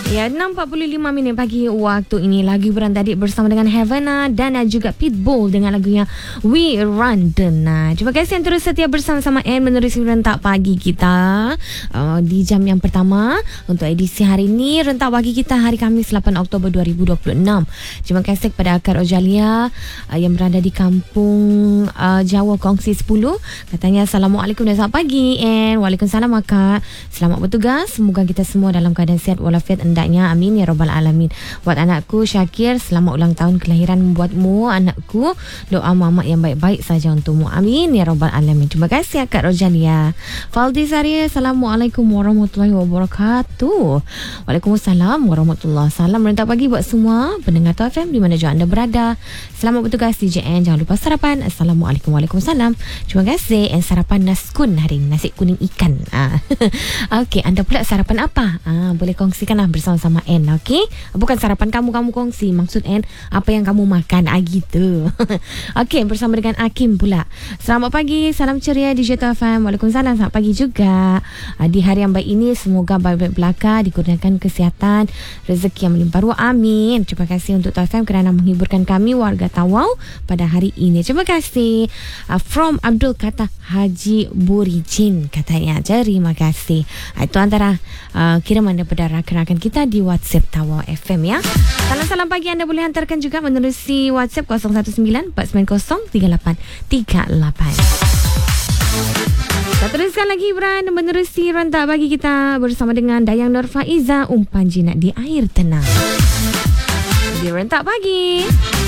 Ya, 6.45 pagi waktu ini. Lagu Berantadik bersama dengan Havana dan juga Pitbull dengan lagunya We Run the Night. Terima kasih yang terus setia bersama-sama Anne menerusi rentak pagi kita di jam yang pertama untuk edisi hari ini. Rentak pagi kita hari Khamis 8 Oktober 2026. Terima kasih kepada Akar Ojalia yang berada di kampung Jawa Kongsi 10. Katanya Assalamualaikum dan selamat pagi Anne. Waalaikumsalam Akak. Selamat bertugas. Semoga kita semua dalam keadaan sihat walafiat hendaknya. Amin ya rabbal alamin. Buat anakku Syakir, selamat ulang tahun kelahiran membuatmu anakku. Doa mamak yang baik-baik saja untukmu. Amin ya rabbal alamin. Terima kasih Kak Rojalia. Faldi Saria, Assalamualaikum warahmatullahi wabarakatuh. Waalaikumsalam warahmatullahi. Salam rentak pagi buat semua pendengar Top FM di mana juga anda berada. Selamat bertugas DJN. Jangan lupa sarapan. Assalamualaikum. Waalaikumsalam. Terima kasih. Sarapan naskun hari ini, nasi kuning ikan. Okey, anda pula sarapan apa? Boleh kongsikanlah bersama-sama N. Okey, bukan sarapan kamu kongsi. Maksud N, apa yang kamu makan gitu. Okey, bersama dengan Hakim pula. Selamat pagi, salam ceria di Top FM. Waalaikumsalam, selamat pagi juga. Di hari yang baik ini semoga baik-baik belaka, dikurniakan kesihatan, rezeki yang melimpah ruah. Amin. Terima kasih untuk Top FM kerana menghiburkan kami warga Tawau pada hari ini. Terima kasih. From Abdul kata Haji Burijin katanya. Terima kasih. Itu antara kiriman daripada rakan-rakan kita di WhatsApp Tawau FM ya. Salam-salam pagi anda boleh hantarkan juga menerusi WhatsApp 019-490-3838. Kita teruskan lagi hiburan menerusi rentak pagi kita bersama dengan Dayang Nur Faiza, umpan jinak di air tenang. Di rentak pagi.